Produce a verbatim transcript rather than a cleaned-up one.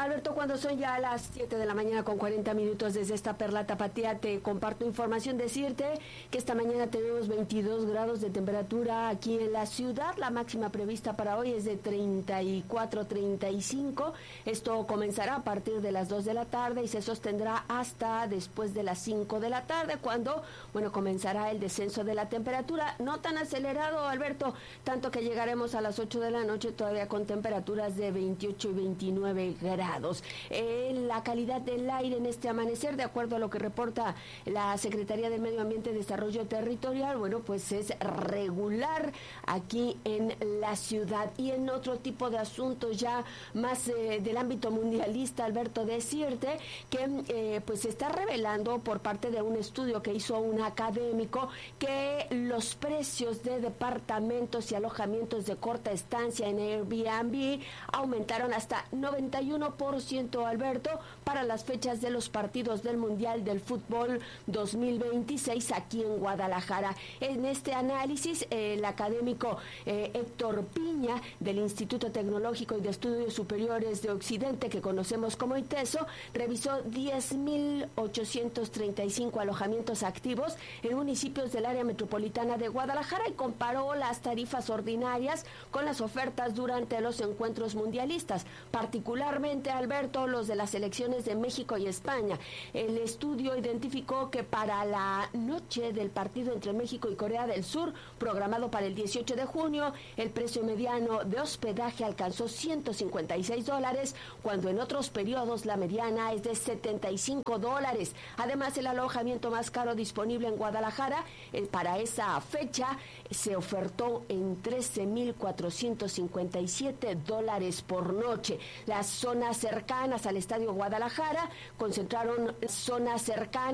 Alberto, cuando son ya las siete de la mañana con cuarenta minutos desde esta Perla Tapatía, te comparto información. Decirte que esta mañana tenemos veintidós grados de temperatura aquí en la ciudad. La máxima prevista para hoy es de treinta y cuatro, treinta y cinco. Esto comenzará a partir de las dos de la tarde y se sostendrá hasta después de las cinco de la tarde, cuando, bueno, comenzará el descenso de la temperatura. No tan acelerado, Alberto, tanto que llegaremos a las ocho de la noche todavía con temperaturas de veintiocho y veintinueve grados. Eh, la calidad del aire en este amanecer, de acuerdo a lo que reporta la Secretaría del Medio Ambiente y Desarrollo Territorial, bueno, pues es regular aquí en la ciudad. Y en otro tipo de asuntos ya más eh, del ámbito mundialista, Alberto, decirte que eh, pues se está revelando por parte de un estudio que hizo un académico que los precios de departamentos y alojamientos de corta estancia en Airbnb aumentaron hasta noventa y uno por ciento, Alberto, para las fechas de los partidos del Mundial del Fútbol dos mil veintiséis aquí en Guadalajara. En este análisis, eh, el académico eh, Héctor Piña del Instituto Tecnológico y de Estudios Superiores de Occidente, que conocemos como ITESO, revisó diez mil ochocientos treinta y cinco alojamientos activos en municipios del área metropolitana de Guadalajara y comparó las tarifas ordinarias con las ofertas durante los encuentros mundialistas, particularmente, Alberto, los de las selecciones de México y España. El estudio identificó que para la noche del partido entre México y Corea del Sur, programado para el dieciocho de junio, el precio mediano de hospedaje alcanzó ciento cincuenta y seis dólares, cuando en otros periodos la mediana es de setenta y cinco dólares. Además, el alojamiento más caro disponible en Guadalajara, eh, para esa fecha, se ofertó en trece mil cuatrocientos cincuenta y siete dólares por noche. Las zonas cercanas al Estadio Guadalajara concentraron zonas cercanas